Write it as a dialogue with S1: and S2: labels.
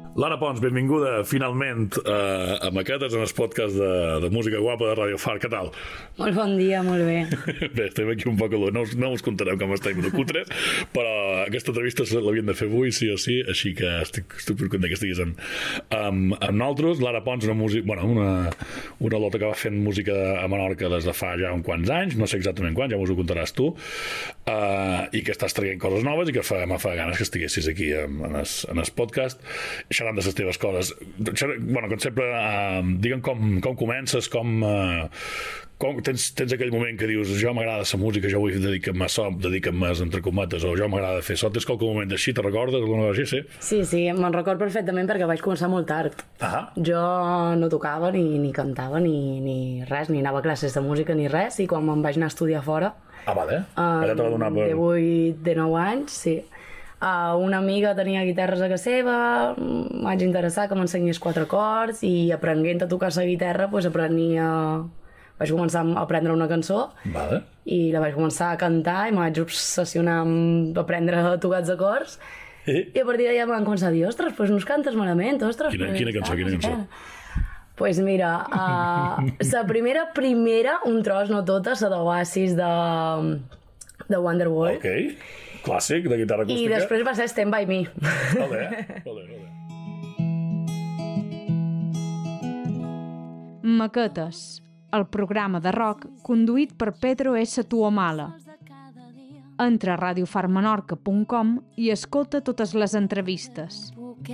S1: Lara Pons, benvinguda finalment a Maquetes, en el podcast de música guapa de Radio Far. Què tal?
S2: Molt bon dia, molt bé.
S1: Bé, estem aquí un poc a l'hora, no us contarem com estem de cutres, però aquesta entrevista l'havíem de fer avui, sí o sí, així que estic content que estiguis amb nosaltres. Lara Pons, una lota que va fent música a Menorca des de fa ja uns quants anys, no sé exactament quan, ja us ho contaràs tu, i que estàs traient coses noves i que me fa ganes que estiguessis aquí en el podcast xerrant de les teves coses. Com sempre, digue'm com comences, com tens aquell moment que dius jo m'agrada la música, jo vull dedicar-me a això, dedicar-me entre cometes, o jo m'agrada fer això. Tens qualque moment així, te recordes? Alguna cosa així, sí?
S2: Sí, me'n record perfectament perquè vaig començar molt tard. Jo no tocava ni cantava ni res, ni anava a classes de música ni res, i quan me'n vaig anar a estudiar fora
S1: vale. Allà te va donar per...
S2: de 8, de 9 anys, sí. Una amiga tenia guitarres a casa seva, vaig interessar que m'ensenyés 4 acords i aprenent a tocar la guitarra vaig començar a aprendre una cançó,
S1: vale.
S2: I la vaig començar a cantar i me vaig obsessionar amb aprendre a tocar els acords i a partir d'allà em van començar a dir ostres, doncs no us cantes malament, ostres.
S1: Quina cançó?
S2: Pues mira, la primera, un tros, no tota, la d'Oasis de Wonderwall.
S1: Ok. Clàssic, de guitarra acústica.
S2: I després va ser Stand By Me.
S1: Vale.
S3: Maquetes, el programa de rock conduït per Pedro S. Tuomala. Entra a radiofarmenorca.com i escolta totes les entrevistes.